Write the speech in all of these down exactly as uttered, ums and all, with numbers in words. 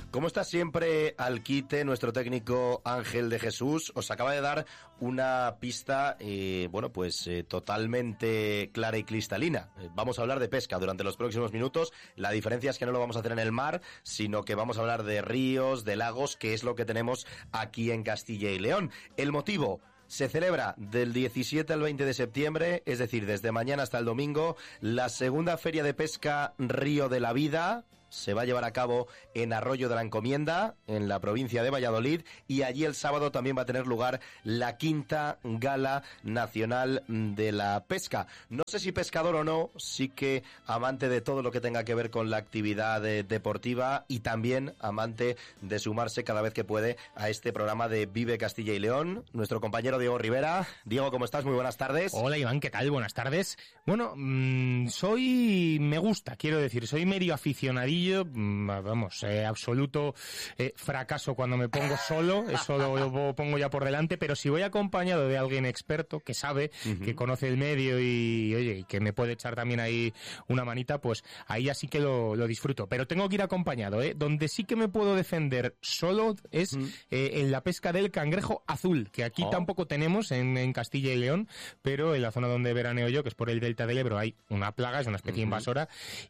Como está siempre al quite nuestro técnico Ángel de Jesús, os acaba de dar una pista, eh, bueno, pues eh, totalmente clara y cristalina. Eh, vamos a hablar de pesca durante los próximos minutos. La diferencia es que no lo vamos a hacer en el mar, sino que vamos a hablar de ríos, de lagos, que es lo que tenemos aquí en Castilla y León. El motivo: se celebra del diecisiete al veinte de septiembre, es decir, desde mañana hasta el domingo, la segunda Feria de Pesca Río de la Vida. Se va a llevar a cabo en Arroyo de la Encomienda, en la provincia de Valladolid, y allí el sábado también va a tener lugar la quinta Gala Nacional de la Pesca. No sé si pescador o no, sí que amante de todo lo que tenga que ver con la actividad eh, deportiva, y también amante de sumarse cada vez que puede a este programa de Vive Castilla y León. Nuestro compañero Diego Rivera. Diego, ¿cómo estás? Muy buenas tardes. Hola Iván, ¿qué tal? Buenas tardes. Bueno, mmm, soy... me gusta, quiero decir, soy medio aficionadillo. Vamos, eh, absoluto eh, fracaso cuando me pongo solo, eso lo, lo pongo ya por delante, pero si voy acompañado de alguien experto que sabe, uh-huh. que conoce el medio y, oye, y que me puede echar también ahí una manita, pues ahí así que lo, lo disfruto. Pero tengo que ir acompañado, ¿eh? Donde sí que me puedo defender solo es uh-huh. eh, en la pesca del cangrejo azul, que aquí oh. tampoco tenemos en, en Castilla y León, pero en la zona donde veraneo yo, que es por el delta del Ebro, hay una plaga, es una especie uh-huh. invasora,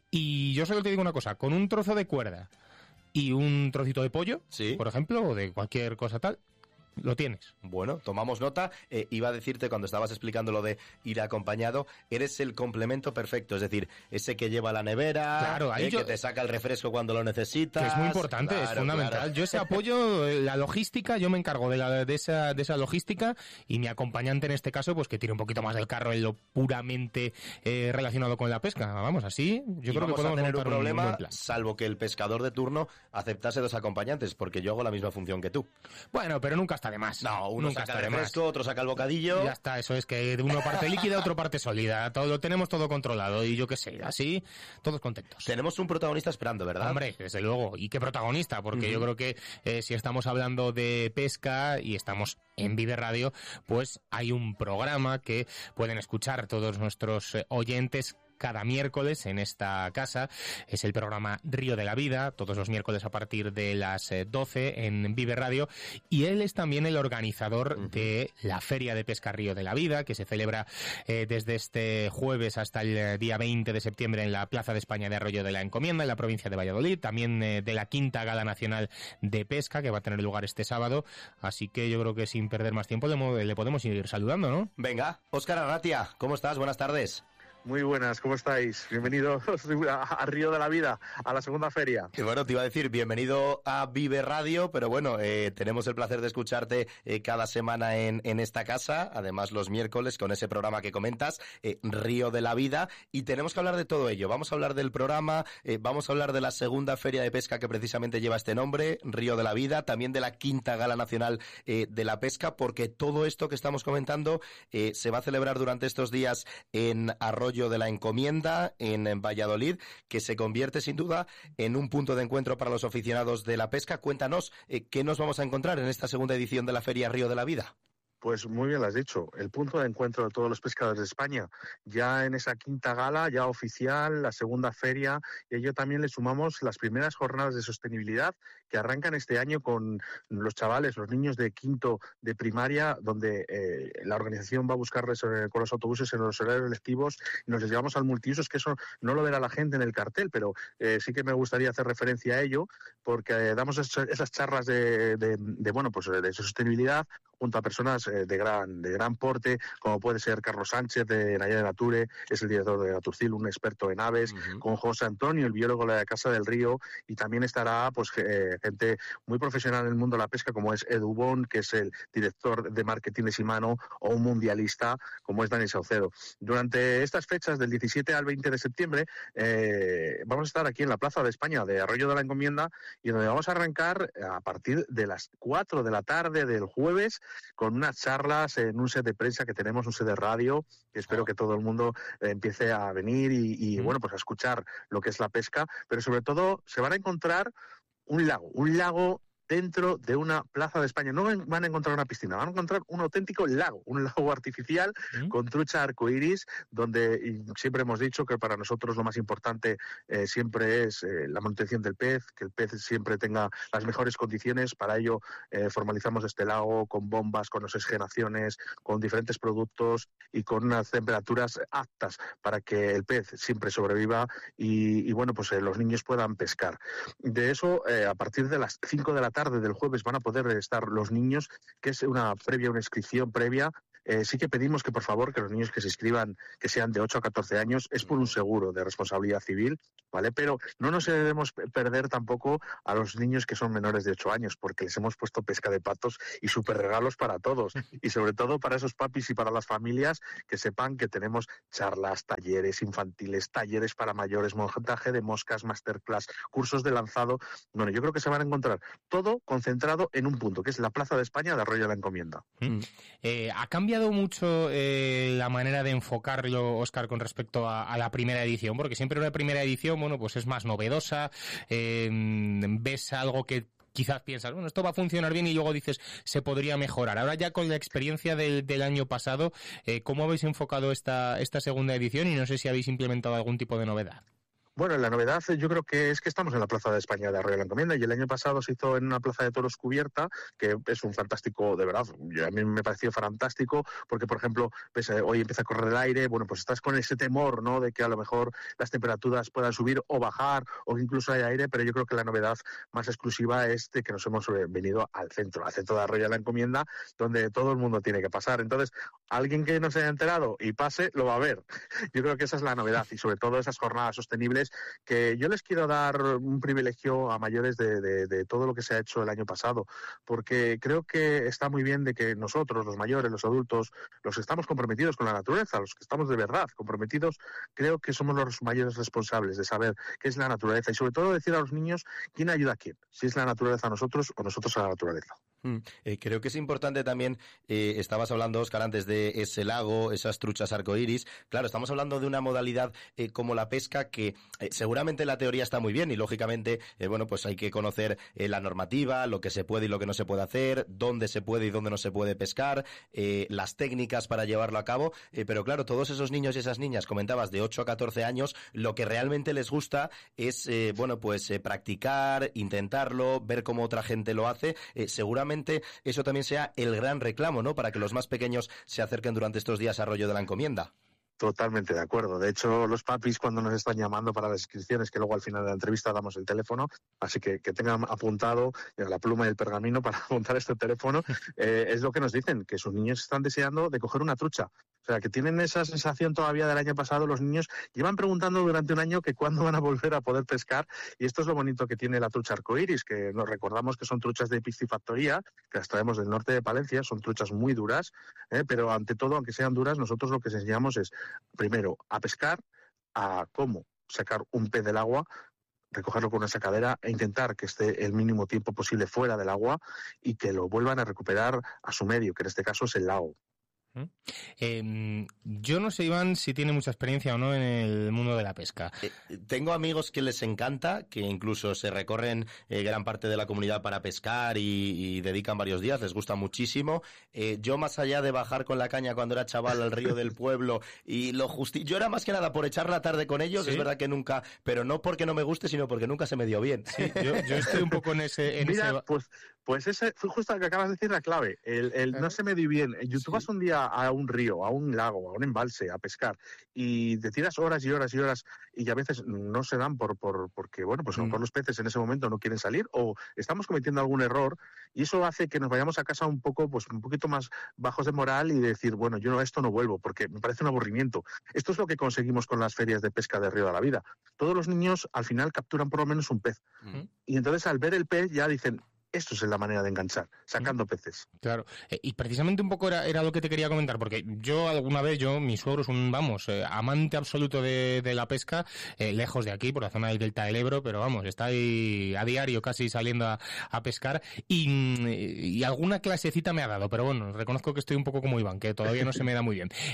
y yo solo te digo una cosa, con un un trozo de cuerda y un trocito de pollo, ¿sí? por ejemplo, o de cualquier cosa tal, lo tienes. Bueno, tomamos nota. Eh, iba a decirte cuando estabas explicando lo de ir acompañado, eres el complemento perfecto, es decir, ese que lleva la nevera, claro, ahí eh, yo... que te saca el refresco cuando lo necesitas. Que es muy importante, claro, es fundamental. Claro. Yo ese apoyo, la logística, yo me encargo de, la, de, esa, de esa logística, y mi acompañante en este caso, pues que tire un poquito más del carro en lo puramente eh, relacionado con la pesca. Vamos, así yo y creo que podemos tener un problema, un salvo que el pescador de turno aceptase dos acompañantes, porque yo hago la misma función que tú. Bueno, pero nunca está de más. No, uno nunca saca el refresco, otro saca el bocadillo. Ya está, eso es que uno parte líquida, otro parte sólida. Todo, lo tenemos todo controlado y yo qué sé, así, todos contentos. Tenemos un protagonista esperando, ¿verdad? Hombre, desde luego. ¿Y qué protagonista? Porque uh-huh. yo creo que eh, si estamos hablando de pesca y estamos en Vive Radio, pues hay un programa que pueden escuchar todos nuestros eh, oyentes cada miércoles en esta casa. Es el programa Río de la Vida, todos los miércoles a partir de las doce en Vive Radio, y él es también el organizador uh-huh. de la Feria de Pesca Río de la Vida, que se celebra eh, desde este jueves hasta el día veinte de septiembre en la Plaza de España de Arroyo de la Encomienda, en la provincia de Valladolid, también eh, de la quinta Gala Nacional de Pesca, que va a tener lugar este sábado, así que yo creo que sin perder más tiempo le, le podemos ir saludando, ¿no? Venga, Óscar Arratia, ¿cómo estás? Buenas tardes. Muy buenas, ¿cómo estáis? Bienvenidos a Río de la Vida, a la segunda feria. Y bueno, te iba a decir, bienvenido a Vive Radio, pero bueno, eh, tenemos el placer de escucharte eh, cada semana en, en esta casa, además los miércoles con ese programa que comentas, eh, Río de la Vida, y tenemos que hablar de todo ello. Vamos a hablar del programa, eh, vamos a hablar de la segunda feria de pesca que precisamente lleva este nombre, Río de la Vida, también de la quinta Gala Nacional eh, de la Pesca, porque todo esto que estamos comentando eh, se va a celebrar durante estos días en Arroyo de la Encomienda, en Valladolid, que se convierte sin duda en un punto de encuentro para los aficionados de la pesca. Cuéntanos, eh, ¿qué nos vamos a encontrar en esta segunda edición de la Feria Río de la Vida? Pues muy bien lo has dicho, el punto de encuentro de todos los pescadores de España. Ya en esa quinta gala, ya oficial, la segunda feria, y a ello también le sumamos las primeras jornadas de sostenibilidad que arrancan este año con los chavales, los niños de quinto de primaria, donde eh, la organización va a buscarles eh, con los autobuses en los horarios lectivos y nos les llevamos al multiusos, que eso no lo verá la gente en el cartel, pero eh, sí que me gustaría hacer referencia a ello, porque eh, damos esas charlas de, de, de, bueno, pues de sostenibilidad junto a personas de gran de gran porte, como puede ser Carlos Sánchez de Naya de Nature, es el director de Naturcil, un experto en aves, uh-huh. con José Antonio, el biólogo de la Casa del Río, y también estará pues eh, gente muy profesional en el mundo de la pesca, como es Edu Bon, que es el director de marketing de Shimano, o un mundialista, como es Dani Saucedo. Durante estas fechas, del diecisiete al veinte de septiembre, eh, vamos a estar aquí en la Plaza de España de Arroyo de la Encomienda, y donde vamos a arrancar a partir de las cuatro de la tarde del jueves, con unas charlas en un set de prensa que tenemos, un set de radio, que espero oh. que todo el mundo eh, empiece a venir y, y mm. bueno, pues a escuchar lo que es la pesca, pero sobre todo se van a encontrar un lago, un lago dentro de una plaza de España. No van a encontrar una piscina, van a encontrar un auténtico lago, un lago artificial ¿Mm? con trucha arcoíris, donde siempre hemos dicho que para nosotros lo más importante eh, siempre es eh, la manutención del pez, que el pez siempre tenga las mejores condiciones. Para ello eh, formalizamos este lago con bombas, con oxigenaciones, con diferentes productos y con unas temperaturas aptas para que el pez siempre sobreviva y, y bueno, pues eh, los niños puedan pescar. De eso, eh, a partir de las cinco de la tarde del jueves van a poder estar los niños, que es una previa, una inscripción previa. Eh, sí que pedimos que, por favor, que los niños que se inscriban, que sean de ocho a catorce años, es por un seguro de responsabilidad civil, ¿vale? Pero no nos debemos perder tampoco a los niños que son menores de ocho años, porque les hemos puesto pesca de patos y súper regalos para todos. Y sobre todo para esos papis y para las familias, que sepan que tenemos charlas, talleres infantiles, talleres para mayores, montaje de moscas, masterclass, cursos de lanzado. Bueno, yo creo que se van a encontrar todo concentrado en un punto, que es la Plaza de España de Arroyo de la Encomienda. Mm. Eh, ¿Ha cambiado mucho eh, la manera de enfocarlo, Óscar, con respecto a, a la primera edición? Porque siempre una primera edición, bueno, pues es más novedosa, eh, ves algo que quizás piensas, bueno, esto va a funcionar bien y luego dices, se podría mejorar. Ahora ya con la experiencia del, del año pasado, eh, ¿cómo habéis enfocado esta, esta segunda edición? Y no sé si habéis implementado algún tipo de novedad. Bueno, la novedad yo creo que es que estamos en la Plaza de España de Arroyo de la Encomienda y el año pasado se hizo en una plaza de toros cubierta, que es un fantástico, de verdad, a mí me pareció fantástico porque, por ejemplo, pues, eh, hoy empieza a correr el aire, bueno, pues estás con ese temor, ¿no?, de que a lo mejor las temperaturas puedan subir o bajar o incluso hay aire, pero yo creo que la novedad más exclusiva es de que nos hemos venido al centro, al centro de Arroyo de la Encomienda, donde todo el mundo tiene que pasar. Entonces, alguien que no se haya enterado y pase, lo va a ver. Yo creo que esa es la novedad y sobre todo esas jornadas sostenibles, que yo les quiero dar un privilegio a mayores de, de, de todo lo que se ha hecho el año pasado, porque creo que está muy bien de que nosotros, los mayores, los adultos, los que estamos comprometidos con la naturaleza, los que estamos de verdad comprometidos, creo que somos los mayores responsables de saber qué es la naturaleza y sobre todo decir a los niños quién ayuda a quién, si es la naturaleza a nosotros o nosotros a la naturaleza. Mm, eh, creo que es importante también, eh, estabas hablando, Óscar, antes de ese lago, esas truchas arcoíris. Claro, estamos hablando de una modalidad eh, como la pesca que eh, seguramente la teoría está muy bien y lógicamente, eh, bueno, pues hay que conocer eh, la normativa, lo que se puede y lo que no se puede hacer, dónde se puede y dónde no se puede pescar, eh, las técnicas para llevarlo a cabo, eh, pero claro, todos esos niños y esas niñas, comentabas, de ocho a catorce años, lo que realmente les gusta es, eh, bueno, pues eh, practicar, intentarlo, ver cómo otra gente lo hace, eh, seguramente eso también sea el gran reclamo, ¿no?, para que los más pequeños se acerquen durante estos días a Arroyo de la Encomienda. Totalmente de acuerdo. De hecho, los papis cuando nos están llamando para las inscripciones, que luego al final de la entrevista damos el teléfono, así que que tengan apuntado la pluma y el pergamino para apuntar este teléfono, eh, es lo que nos dicen, que sus niños están deseando de coger una trucha. O sea, que tienen esa sensación todavía del año pasado. Los niños llevan preguntando durante un año que cuándo van a volver a poder pescar, y esto es lo bonito que tiene la trucha arcoíris, que nos recordamos que son truchas de piscifactoría, que las traemos del norte de Palencia, son truchas muy duras, eh, pero ante todo, aunque sean duras, nosotros lo que les enseñamos es, primero, a pescar, a cómo sacar un pez del agua, recogerlo con una sacadera e intentar que esté el mínimo tiempo posible fuera del agua y que lo vuelvan a recuperar a su medio, que en este caso es el lago. Eh, yo no sé, Iván, si tiene mucha experiencia o no en el mundo de la pesca. Eh, tengo amigos que les encanta, que incluso se recorren eh, gran parte de la comunidad para pescar y, y dedican varios días, les gusta muchísimo. Eh, yo, más allá de bajar con la caña cuando era chaval al río del pueblo y lo justi... yo era más que nada por echar la tarde con ellos, ¿sí? Es verdad que nunca, pero no porque no me guste, sino porque nunca se me dio bien. Sí, yo, yo estoy un poco en ese... En Mira, ese... pues... Pues ese fue justo lo que acabas de decir, la clave. El, el no se me dio bien. Tú sí. Vas un día a un río, a un lago, a un embalse, a pescar, y te tiras horas y horas y horas, y a veces no se dan por, por porque, bueno, pues a lo mejor los peces en ese momento no quieren salir, o estamos cometiendo algún error, y eso hace que nos vayamos a casa un poco, pues un poquito más bajos de moral y decir, bueno, yo a esto no vuelvo, porque me parece un aburrimiento. Esto es lo que conseguimos con las ferias de pesca de Río de la Vida. Todos los niños al final capturan por lo menos un pez. Uh-huh. Y entonces al ver el pez ya dicen, esto es la manera de enganchar, sacando peces. Claro, eh, y precisamente un poco era, era lo que te quería comentar, porque yo alguna vez, yo, mi suegro es un, vamos, eh, amante absoluto de, de la pesca, eh, lejos de aquí, por la zona del Delta del Ebro, pero vamos, está ahí a diario casi saliendo a, a pescar, y, y alguna clasecita me ha dado, pero bueno, reconozco que estoy un poco como Iván, que todavía no se me da muy bien. Eh,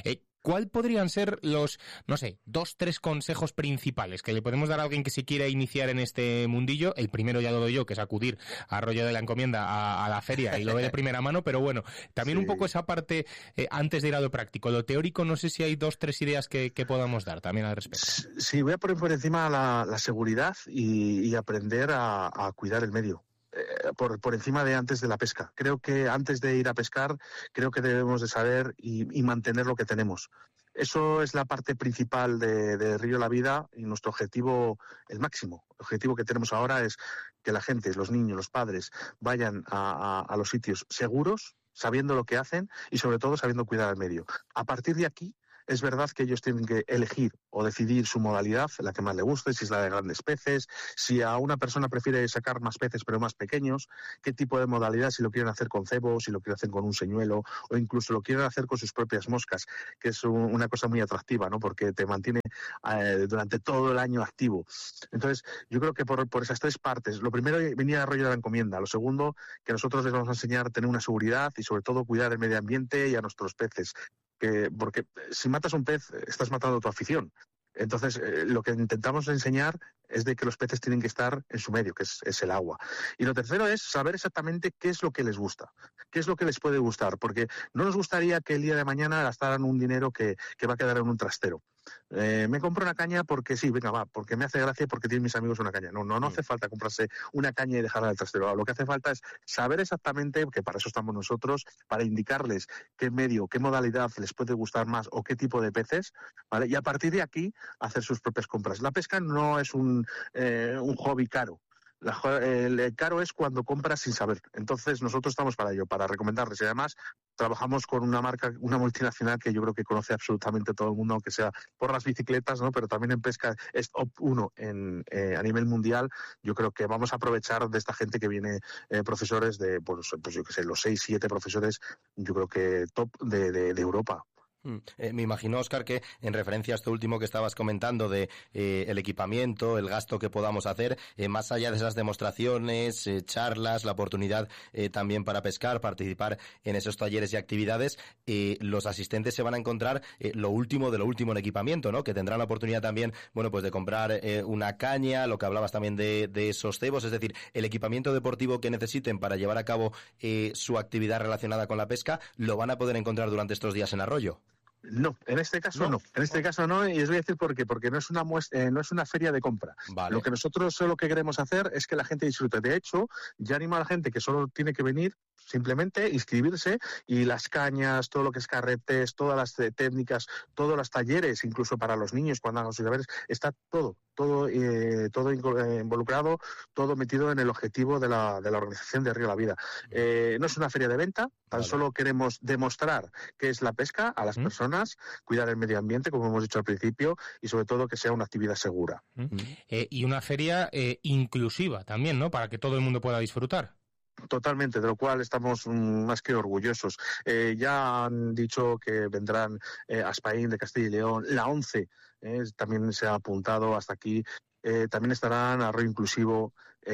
¿cuál podrían ser los, no sé, dos, tres consejos principales que le podemos dar a alguien que se quiera iniciar en este mundillo? El primero ya lo doy yo, que es acudir a Arroyo de la Encomienda a, a la feria y lo ve de primera mano, pero bueno, también sí. Un poco esa parte, eh, antes de ir a lo práctico, lo teórico, no sé si hay dos, tres ideas que, que podamos dar también al respecto. Sí, voy a poner por encima la, la seguridad y, y aprender a, a cuidar el medio. Por, por encima de antes de la pesca. Creo que antes de ir a pescar, creo que debemos de saber y, y mantener lo que tenemos. Eso es la parte principal de, de Río La Vida y nuestro objetivo, el máximo. El objetivo que tenemos ahora es que la gente, los niños, los padres, vayan a, a, a los sitios seguros, sabiendo lo que hacen y sobre todo sabiendo cuidar el medio. A partir de aquí, es verdad que ellos tienen que elegir o decidir su modalidad, la que más le guste, si es la de grandes peces, si a una persona prefiere sacar más peces pero más pequeños, qué tipo de modalidad, si lo quieren hacer con cebo, si lo quieren hacer con un señuelo o incluso lo quieren hacer con sus propias moscas, que es un, una cosa muy atractiva, ¿no? Porque te mantiene eh, durante todo el año activo. Entonces, yo creo que por, por esas tres partes, lo primero venía a Arroyo de la Encomienda, lo segundo, que nosotros les vamos a enseñar a tener una seguridad y sobre todo cuidar el medio ambiente y a nuestros peces. Que, porque si matas un pez, estás matando tu afición. Entonces, eh, lo que intentamos enseñar es de que los peces tienen que estar en su medio, que es, es el agua. Y lo tercero es saber exactamente qué es lo que les gusta, qué es lo que les puede gustar, porque no nos gustaría que el día de mañana gastaran un dinero que, que va a quedar en un trastero. Eh, me compro una caña porque sí, venga, va, porque me hace gracia y porque tienen mis amigos una caña. No, no, no hace falta comprarse una caña y dejarla en el trastero. Lo que hace falta es saber exactamente, que para eso estamos nosotros, para indicarles qué medio, qué modalidad les puede gustar más o qué tipo de peces, ¿vale? Y a partir de aquí hacer sus propias compras. La pesca no es un, eh, un hobby caro. La, el caro es cuando compras sin saber. Entonces nosotros estamos para ello, para recomendarles. Y además trabajamos con una marca, una multinacional que yo creo que conoce absolutamente todo el mundo, aunque sea por las bicicletas, ¿no? Pero también en pesca es top uno en, eh, a nivel mundial. Yo creo que vamos a aprovechar de esta gente que viene, eh, profesores de, pues, pues yo qué sé, los seis, siete profesores, yo creo que top de, de, de Europa. Eh, me imagino, Óscar, que en referencia a esto último que estabas comentando de eh, el equipamiento, el gasto que podamos hacer, eh, más allá de esas demostraciones, eh, charlas, la oportunidad eh, también para pescar, participar en esos talleres y actividades, eh, los asistentes se van a encontrar eh, lo último de lo último en equipamiento, ¿no? Que tendrán la oportunidad también, bueno, pues de comprar eh, una caña, lo que hablabas también de, de esos cebos, es decir, el equipamiento deportivo que necesiten para llevar a cabo eh, su actividad relacionada con la pesca, lo van a poder encontrar durante estos días en Arroyo. No, en este caso no. no. En este caso no, y os voy a decir por qué. Porque no es una muestra, eh, no es una feria de compra. Vale. Lo que nosotros solo que queremos hacer es que la gente disfrute. De hecho, ya animo a la gente que solo tiene que venir, simplemente inscribirse, y las cañas, todo lo que es carretes, todas las eh, técnicas, todos los talleres, incluso para los niños cuando hagan sus deberes, está todo, todo, eh, todo involucrado, todo metido en el objetivo de la, de la organización de Río La Vida. Eh, no es una feria de venta, tan vale. Solo queremos demostrar qué es la pesca a las ¿Mm? personas, cuidar el medio ambiente, como hemos dicho al principio, y sobre todo que sea una actividad segura. ¿Mm? Eh, y una feria eh, inclusiva también, ¿no? Para que todo el mundo pueda disfrutar. Totalmente, de lo cual estamos mm, más que orgullosos. Eh, ya han dicho que vendrán eh, Aspaín de Castilla y León, la ONCE eh, también se ha apuntado hasta aquí, eh, también estarán Arroyo Inclusivo,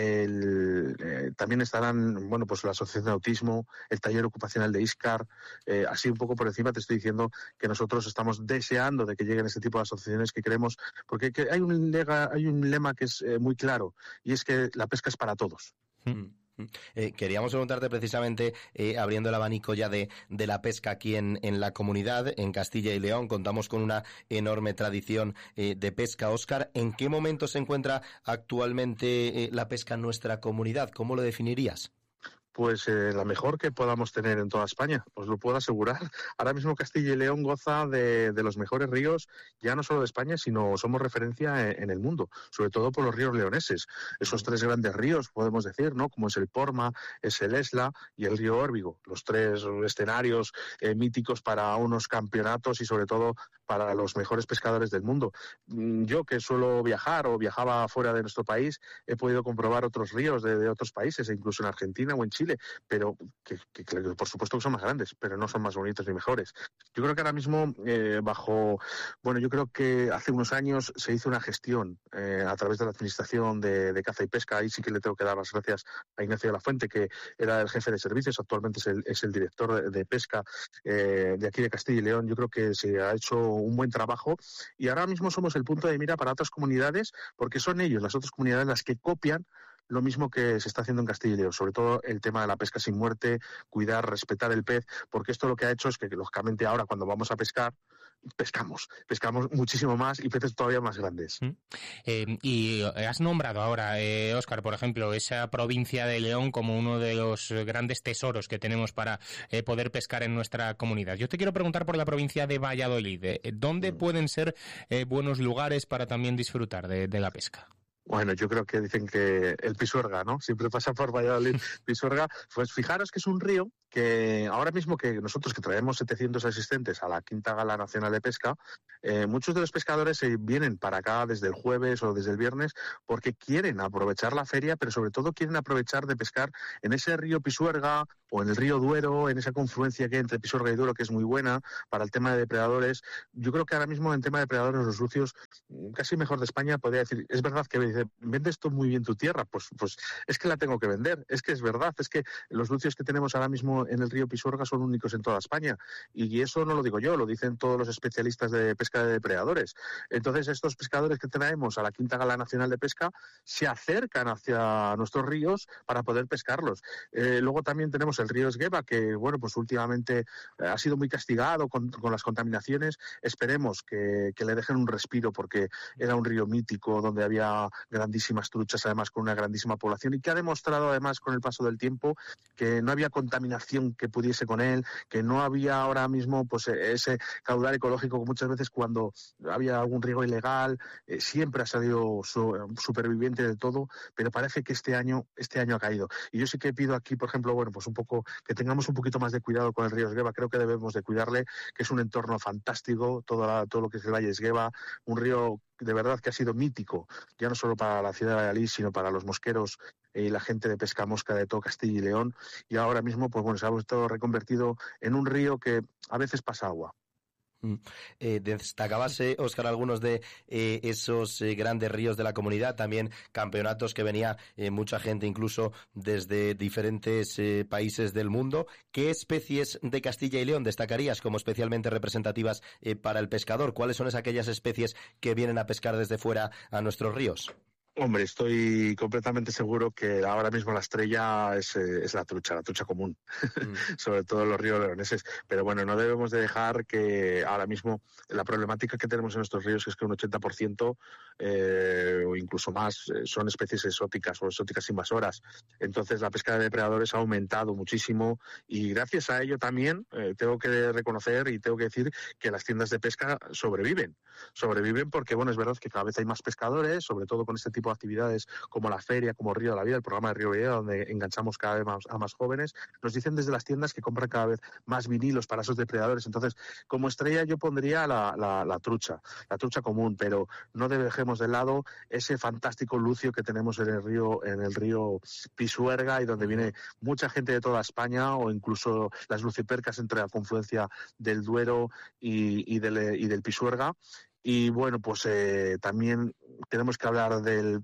el, eh, también estarán, bueno, pues la Asociación de Autismo, el Taller Ocupacional de ISCAR, eh, así un poco por encima te estoy diciendo que nosotros estamos deseando de que lleguen este tipo de asociaciones que queremos, porque que hay, un lega, hay un lema que es eh, muy claro, y es que la pesca es para todos. Mm. Eh, queríamos preguntarte precisamente, eh, abriendo el abanico ya de, de la pesca aquí en, en la comunidad, en Castilla y León, contamos con una enorme tradición eh, de pesca. Óscar, ¿en qué momento se encuentra actualmente eh, la pesca en nuestra comunidad? ¿Cómo lo definirías? Pues eh, la mejor que podamos tener en toda España, os lo puedo asegurar. Ahora mismo Castilla y León goza de, de los mejores ríos, ya no solo de España, sino somos referencia en, en el mundo, sobre todo por los ríos leoneses. Esos tres grandes ríos, podemos decir, ¿no? Como es el Porma, es el Esla y el río Órbigo, los tres escenarios eh, míticos para unos campeonatos y sobre todo para para los mejores pescadores del mundo. Yo, que suelo viajar o viajaba fuera de nuestro país, he podido comprobar otros ríos de, de otros países, incluso en Argentina o en Chile, pero que, que, que por supuesto que son más grandes, pero no son más bonitos ni mejores. Yo creo que ahora mismo, eh, bajo, bueno, yo creo que hace unos años se hizo una gestión eh, a través de la Administración de, de Caza y Pesca. Ahí sí que le tengo que dar las gracias a Ignacio de la Fuente, que era el jefe de servicios, actualmente es el, es el director de, de pesca eh, de aquí de Castilla y León. Yo creo que se ha hecho un buen trabajo y ahora mismo somos el punto de mira para otras comunidades, porque son ellos, las otras comunidades, las que copian lo mismo que se está haciendo en Castilla y León, sobre todo el tema de la pesca sin muerte, cuidar, respetar el pez, porque esto lo que ha hecho es que, lógicamente, ahora cuando vamos a pescar, pescamos, pescamos muchísimo más y peces todavía más grandes. Mm. Eh, y has nombrado ahora, eh, Óscar, por ejemplo, esa provincia de León como uno de los grandes tesoros que tenemos para eh, poder pescar en nuestra comunidad. Yo te quiero preguntar por la provincia de Valladolid. Eh, ¿Dónde mm. pueden ser eh, buenos lugares para también disfrutar de, de la pesca? Bueno, yo creo que dicen que el Pisuerga, ¿no? Siempre pasa por Valladolid, Pisuerga. Pues fijaros que es un río que ahora mismo que nosotros que traemos setecientos asistentes a la Quinta Gala Nacional de Pesca, eh, muchos de los pescadores eh, vienen para acá desde el jueves o desde el viernes porque quieren aprovechar la feria, pero sobre todo quieren aprovechar de pescar en ese río Pisuerga o en el río Duero, en esa confluencia que hay entre Pisuerga y Duero, que es muy buena para el tema de depredadores. Yo creo que ahora mismo en tema de depredadores los lucios, casi mejor de España, podría decir, es verdad que dice, vendes tú muy bien tu tierra, pues, pues es que la tengo que vender, es que es verdad, es que los lucios que tenemos ahora mismo en el río Pisuerga son únicos en toda España, y eso no lo digo yo, lo dicen todos los especialistas de pesca de depredadores. Entonces estos pescadores que traemos a la Quinta Gala Nacional de Pesca se acercan hacia nuestros ríos para poder pescarlos. Eh, luego también tenemos el río Esgueva, que bueno, pues últimamente ha sido muy castigado con, con las contaminaciones. Esperemos que, que le dejen un respiro, porque era un río mítico donde había grandísimas truchas, además con una grandísima población, y que ha demostrado además con el paso del tiempo que no había contaminación que pudiese con él, que no había ahora mismo pues ese caudal ecológico que muchas veces cuando había algún riego ilegal eh, siempre ha salido su, superviviente de todo, pero parece que este año este año ha caído. Y yo sí que pido aquí, por ejemplo, bueno, pues un poco que tengamos un poquito más de cuidado con el río Esgueva. Creo que debemos de cuidarle, que es un entorno fantástico, todo, la, todo lo que es el Valle Esgueva, un río de verdad que ha sido mítico, ya no solo para la ciudad de Valladolid, sino para los mosqueros y la gente de pesca mosca de todo Castilla y León, y ahora mismo pues bueno, se ha estado reconvertido en un río que a veces pasa agua. Eh, destacabas, eh, Óscar, algunos de eh, esos eh, grandes ríos de la comunidad, también campeonatos que venía eh, mucha gente incluso desde diferentes eh, países del mundo. ¿Qué especies de Castilla y León destacarías como especialmente representativas eh, para el pescador? ¿Cuáles son aquellas especies que vienen a pescar desde fuera a nuestros ríos? Hombre, estoy completamente seguro que ahora mismo la estrella es, es la trucha, la trucha común, mm. sobre todo en los ríos leoneses. Pero bueno, no debemos de dejar que ahora mismo la problemática que tenemos en nuestros ríos es que un ochenta por ciento eh, o incluso más eh, son especies exóticas o exóticas invasoras. Entonces la pesca de depredadores ha aumentado muchísimo y gracias a ello también eh, tengo que reconocer y tengo que decir que las tiendas de pesca sobreviven. Sobreviven porque, bueno, es verdad que cada vez hay más pescadores, sobre todo con este tipo de actividades como la feria, como Río de la Vida, el programa de Río de la Vida, donde enganchamos cada vez más a más jóvenes. Nos dicen desde las tiendas que compran cada vez más vinilos para esos depredadores. Entonces, como estrella yo pondría la, la, la trucha, la trucha común, pero no dejemos de lado ese fantástico lucio que tenemos en el río, en el río Pisuerga, y donde viene mucha gente de toda España, o incluso las lucipercas entre la confluencia del Duero y, y, del, y del Pisuerga. Y bueno, pues eh, también tenemos que hablar del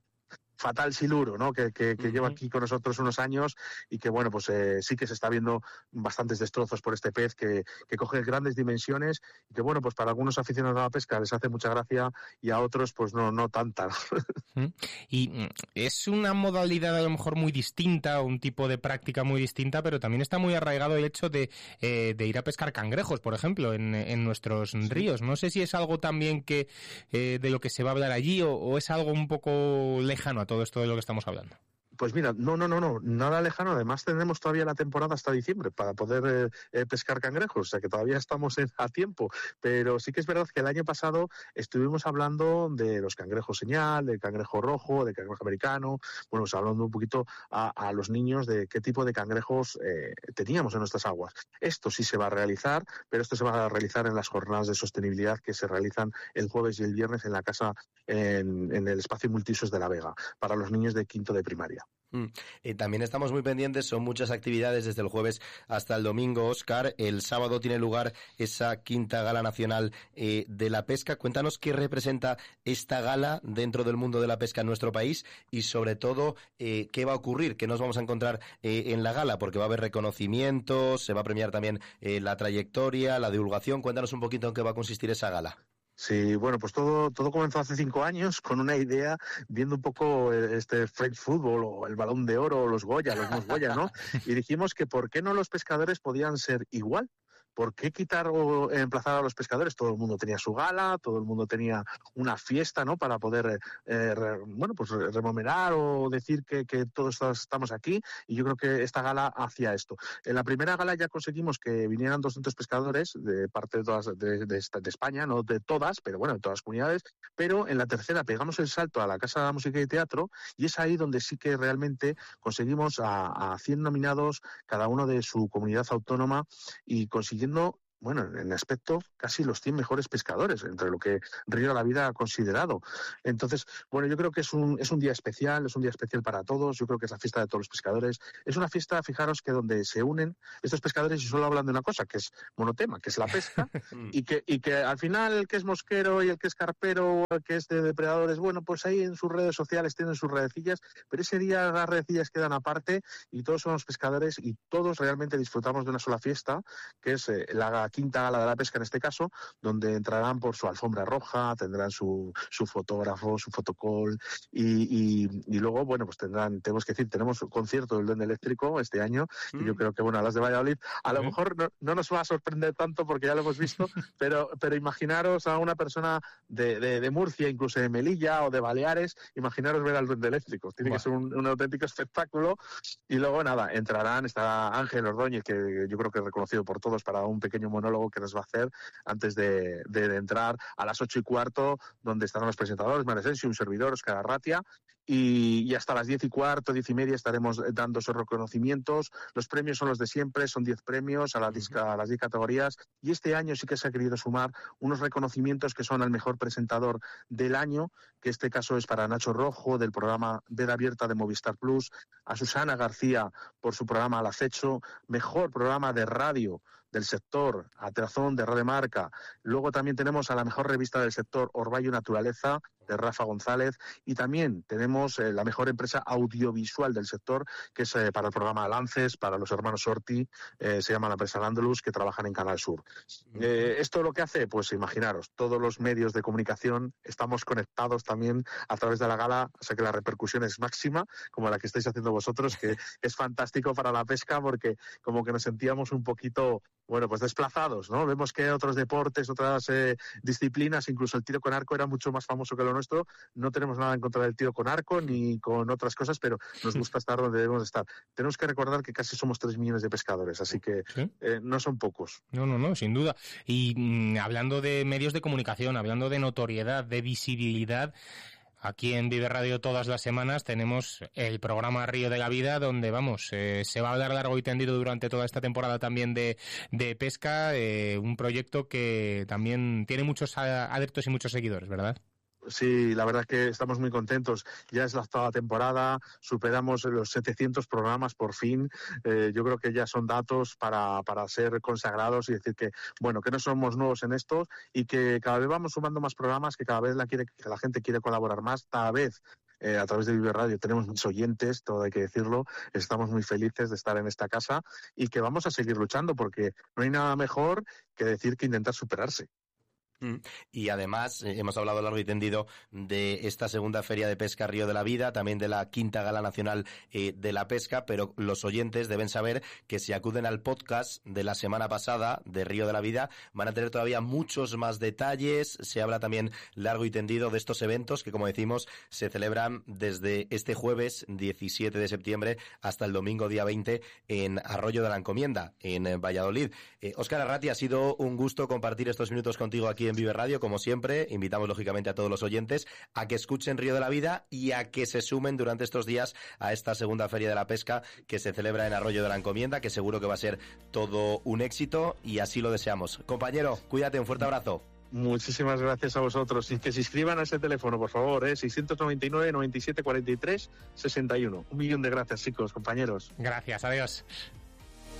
fatal siluro, ¿no? Que, que, que uh-huh. lleva aquí con nosotros unos años y que, bueno, pues eh, sí que se está viendo bastantes destrozos por este pez que, que coge grandes dimensiones y que, bueno, pues para algunos aficionados a la pesca les hace mucha gracia y a otros, pues no, no tanta. Uh-huh. Y es una modalidad a lo mejor muy distinta, un tipo de práctica muy distinta, pero también está muy arraigado el hecho de, eh, de ir a pescar cangrejos, por ejemplo, en, en nuestros sí. ríos. No sé si es algo también que eh, de lo que se va a hablar allí o, o es algo un poco lejano a todo esto de lo que estamos hablando. Pues mira, no, no, no, no, nada lejano. Además tenemos todavía la temporada hasta diciembre para poder eh, pescar cangrejos, o sea que todavía estamos en, a tiempo. Pero sí que es verdad que el año pasado estuvimos hablando de los cangrejos señal, del cangrejo rojo, del cangrejo americano, bueno, pues hablando un poquito a, a los niños de qué tipo de cangrejos eh, teníamos en nuestras aguas. Esto sí se va a realizar, pero esto se va a realizar en las jornadas de sostenibilidad que se realizan el jueves y el viernes en la casa, en, en el espacio multiusos de La Vega, para los niños de quinto de primaria. Mm. Eh, también estamos muy pendientes, son muchas actividades desde el jueves hasta el domingo, Óscar. El sábado tiene lugar esa quinta gala nacional eh, de la pesca. Cuéntanos qué representa esta gala dentro del mundo de la pesca en nuestro país y sobre todo eh, qué va a ocurrir, qué nos vamos a encontrar eh, en la gala, porque va a haber reconocimientos, se va a premiar también eh, la trayectoria, la divulgación. Cuéntanos un poquito en qué va a consistir esa gala. Sí, bueno, pues todo todo comenzó hace cinco años con una idea, viendo un poco este French Football o el Balón de Oro o los Goya, los Mos Goya, ¿no? Y dijimos que ¿por qué no los pescadores podían ser igual? ¿Por qué quitar o emplazar a los pescadores? Todo el mundo tenía su gala, todo el mundo tenía una fiesta, ¿no? Para poder, eh, re, bueno, pues rememorar o decir que, que todos estamos aquí. Y yo creo que esta gala hacía esto. En la primera gala ya conseguimos que vinieran doscientos pescadores de parte de todas de, de, de España, no de todas, pero bueno, de todas las comunidades. Pero en la tercera pegamos el salto a la Casa de Música y Teatro y es ahí donde sí que realmente conseguimos a, a cien nominados, cada uno de su comunidad autónoma, y consiguiendo bueno, en aspecto, casi los cien mejores pescadores, entre lo que Río de la Vida ha considerado. Entonces, bueno, yo creo que es un, es un día especial, es un día especial para todos, yo creo que es la fiesta de todos los pescadores. Es una fiesta, fijaros, que donde se unen estos pescadores y solo hablan de una cosa, que es monotema, que es la pesca, y que y que al final el que es mosquero y el que es carpero, el que es de depredadores, bueno, pues ahí en sus redes sociales tienen sus redecillas, pero ese día las redecillas quedan aparte y todos somos pescadores y todos realmente disfrutamos de una sola fiesta, que es eh, la quinta gala de la pesca en este caso, donde entrarán por su alfombra roja, tendrán su, su fotógrafo, su fotocall y, y, y luego, bueno, pues tendrán, tenemos que decir, tenemos un concierto del Duende Eléctrico este año mm. y yo creo que, bueno, a las de Valladolid, a lo mm. mejor no, no nos va a sorprender tanto porque ya lo hemos visto, pero, pero imaginaros a una persona de, de, de Murcia, incluso de Melilla o de Baleares, imaginaros ver al Duende Eléctrico, tiene wow. que ser un, un auténtico espectáculo. Y luego, nada, entrarán, estará Ángel Ordóñez, que yo creo que es reconocido por todos, para un pequeño monólogo que nos va a hacer antes de, de, de entrar a las ocho y cuarto, donde estarán los presentadores, Maresensio, un servidor, Óscar Arratia, y, y hasta las diez y cuarto, diez y media estaremos dando esos reconocimientos. Los premios son los de siempre, son diez premios a las, a las diez categorías, y este año sí que se ha querido sumar unos reconocimientos que son al mejor presentador del año, que este caso es para Nacho Rojo, del programa Veda Abierta de Movistar Plus, a Susana García por su programa Al Acecho, mejor programa de radio del sector, a Trazón de Radio Marca. Luego también tenemos a la mejor revista del sector, Orvallo Naturaleza, de Rafa González, y también tenemos eh, la mejor empresa audiovisual del sector, que es eh, para el programa Lances, para los hermanos Orti, eh, se llama la empresa Landulus, que trabajan en Canal Sur. Eh, ¿Esto lo que hace? Pues imaginaros, todos los medios de comunicación estamos conectados también a través de la gala, o sea que la repercusión es máxima, como la que estáis haciendo vosotros, que es fantástico para la pesca, porque como que nos sentíamos un poquito, bueno, pues desplazados, ¿no? Vemos que otros deportes, otras eh, disciplinas, incluso el tiro con arco era mucho más famoso que lo nuestro. No tenemos nada en contra del tiro con arco ni con otras cosas, pero nos gusta estar donde debemos estar. Tenemos que recordar que casi somos tres millones de pescadores, así que ¿sí? eh, no son pocos. No, no, no, sin duda. Y mmm, hablando de medios de comunicación, hablando de notoriedad, de visibilidad, aquí en Vive Radio todas las semanas tenemos el programa Río de la Vida, donde, vamos, eh, se va a hablar largo y tendido durante toda esta temporada también de, de pesca, eh, un proyecto que también tiene muchos adeptos y muchos seguidores, ¿verdad? Sí, la verdad que estamos muy contentos. Ya es la octava temporada, superamos los setecientos programas por fin. Eh, yo creo que ya son datos para, para ser consagrados y decir que, bueno, que no somos nuevos en esto y que cada vez vamos sumando más programas, que cada vez la, quiere, que la gente quiere colaborar más, cada vez. Eh, a través de Vive Radio tenemos muchos oyentes, todo hay que decirlo, estamos muy felices de estar en esta casa y que vamos a seguir luchando porque no hay nada mejor que decir que intentar superarse. Y además eh, hemos hablado largo y tendido de esta segunda Feria de Pesca Río de la Vida, también de la quinta Gala Nacional eh, de la Pesca, pero los oyentes deben saber que si acuden al podcast de la semana pasada de Río de la Vida van a tener todavía muchos más detalles. Se habla también largo y tendido de estos eventos que, como decimos, se celebran desde este jueves diecisiete de septiembre hasta el domingo día veinte en Arroyo de la Encomienda, en Valladolid. Eh, Óscar Arrati, ha sido un gusto compartir estos minutos contigo aquí en Vive Radio, como siempre. Invitamos lógicamente a todos los oyentes a que escuchen Río de la Vida y a que se sumen durante estos días a esta segunda Feria de la Pesca que se celebra en Arroyo de la Encomienda, que seguro que va a ser todo un éxito y así lo deseamos. Compañero, cuídate, un fuerte abrazo. Muchísimas gracias a vosotros y que se inscriban a ese teléfono, por favor, ¿eh? seiscientos noventa y nueve, noventa y siete, cuarenta y tres, sesenta y uno. Un millón de gracias, chicos, compañeros. Gracias, adiós.